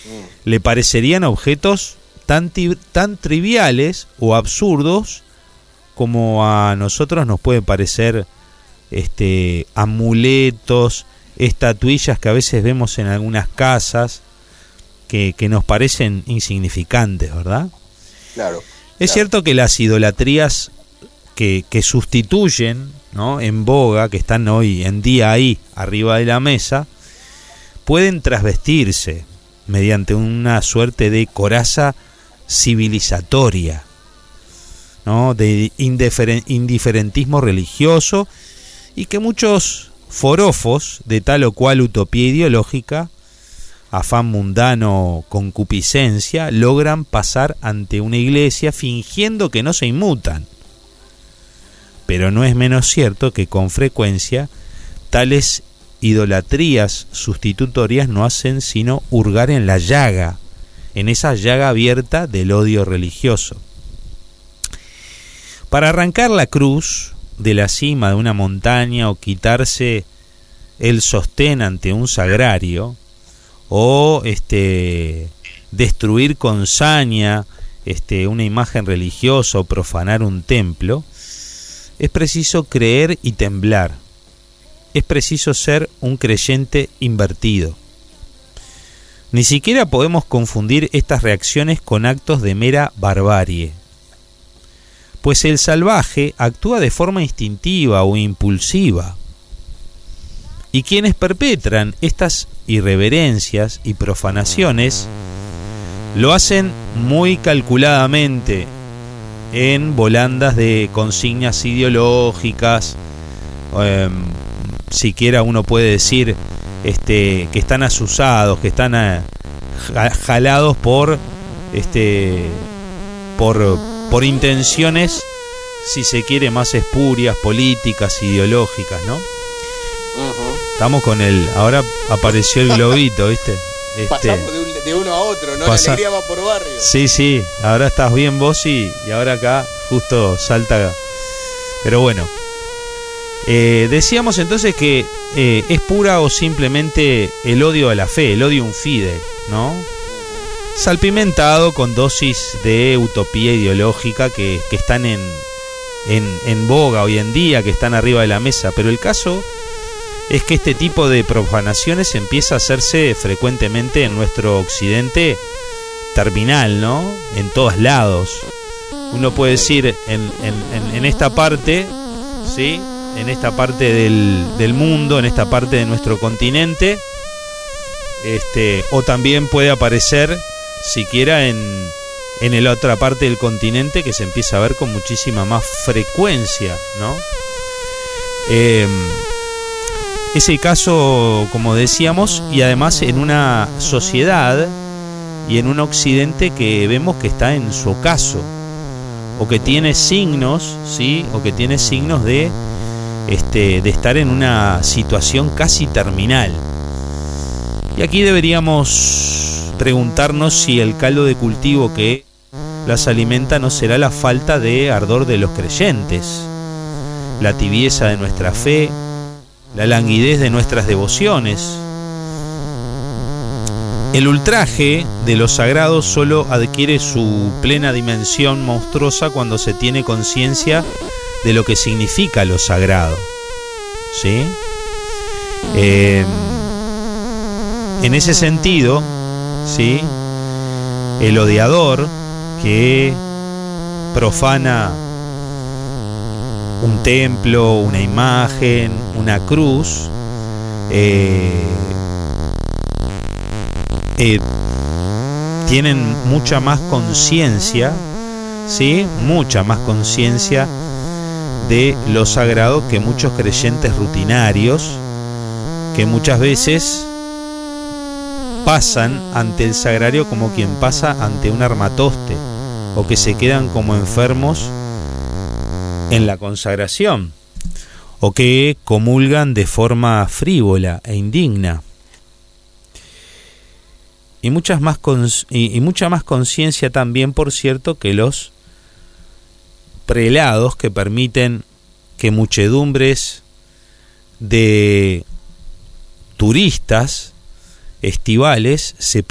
le parecerían objetos tan triviales o absurdos como a nosotros nos pueden parecer amuletos, estatuillas que a veces vemos en algunas casas que nos parecen insignificantes, ¿verdad? Claro. Es cierto que las idolatrías que sustituyen, ¿no?, en boga, que están hoy en día ahí arriba de la mesa, pueden trasvestirse mediante una suerte de coraza civilizatoria, ¿no?, de indiferentismo religioso, y que muchos forofos de tal o cual utopía ideológica, afán mundano, concupiscencia, logran pasar ante una iglesia fingiendo que no se inmutan. Pero no es menos cierto que con frecuencia tales idolatrías sustitutorias no hacen sino hurgar en la llaga, en esa llaga abierta del odio religioso. Para arrancar la cruz de la cima de una montaña o quitarse el sostén ante un sagrario, o destruir con saña una imagen religiosa o profanar un templo, es preciso creer y temblar. Es preciso ser un creyente invertido. Ni siquiera podemos confundir estas reacciones con actos de mera barbarie, pues el salvaje actúa de forma instintiva o impulsiva, y quienes perpetran estas irreverencias y profanaciones lo hacen muy calculadamente, en volandas de consignas ideológicas, siquiera uno puede decir que están asusados, que están jalados por intenciones, si se quiere, más espurias, políticas, ideológicas, ¿no? Estamos con ahora apareció el globito, ¿viste? Pasamos de uno a otro, ¿no? La alegría va por barrio. Sí, ahora estás bien vos y ahora acá justo salta. Pero bueno, decíamos entonces que es pura o simplemente el odio a la fe, el odium fide, ¿no? Salpimentado con dosis de utopía ideológica que están en boga hoy en día, que están arriba de la mesa. Pero el caso es que este tipo de profanaciones empieza a hacerse frecuentemente en nuestro occidente terminal, ¿no? En todos lados. Uno puede decir en esta parte, ¿sí?, en esta parte del mundo, en esta parte de nuestro continente, o también puede aparecer siquiera en la otra parte del continente, que se empieza a ver con muchísima más frecuencia, ¿no? Es el caso, como decíamos, y además en una sociedad y en un occidente que vemos que está en su ocaso, o que tiene signos, ¿sí?, o que tiene signos de estar en una situación casi terminal. Y aquí deberíamos preguntarnos si el caldo de cultivo que las alimenta no será la falta de ardor de los creyentes, la tibieza de nuestra fe, la languidez de nuestras devociones. El ultraje de lo sagrado solo adquiere su plena dimensión monstruosa cuando se tiene conciencia de lo que significa lo sagrado, ¿sí? En ese sentido, ¿sí?, el odiador que profana un templo, una imagen, una cruz, tienen mucha más conciencia, ¿sí?, mucha más conciencia de lo sagrado que muchos creyentes rutinarios, que muchas veces pasan ante el sagrario como quien pasa ante un armatoste, o que se quedan como enfermos en la consagración, o que comulgan de forma frívola e indigna. Y mucha más conciencia también, por cierto, que los prelados que permiten que muchedumbres de turistas estivales se